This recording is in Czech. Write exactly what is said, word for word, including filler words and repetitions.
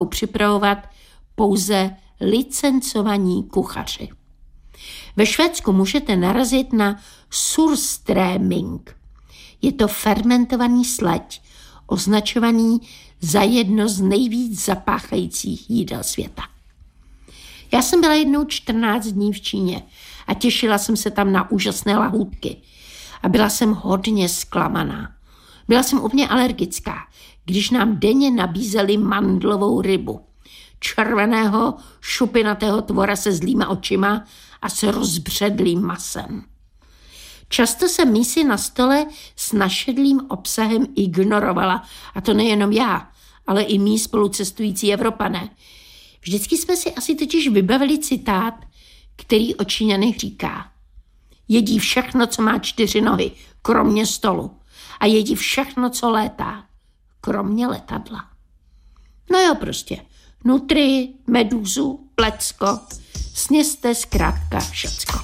připravovat pouze licencovaní kuchaři. Ve Švédsku můžete narazit na surströmming. Je to fermentovaný sleď, označovaný za jedno z nejvíc zapáchajících jídel světa. Já jsem byla jednou čtrnáct dní v Číně a těšila jsem se tam na úžasné lahůdky. A byla jsem hodně zklamaná. Byla jsem úplně alergická, když nám denně nabízeli mandlovou rybu. Červeného, šupinatého tvora se zlýma očima a s rozbředlým masem. Často jsem mísy na stole s našedlým obsahem ignorovala. A to nejenom já, ale i mí spolucestující Evropané. Vždycky jsme si asi totiž vybavili citát, který o Číňanech říká: jedí všechno, co má čtyři nohy, kromě stolu. A jedí všechno, co létá, kromě letadla. No jo, prostě. Nutrii, medúzu, plecko. Sněste zkrátka všecko.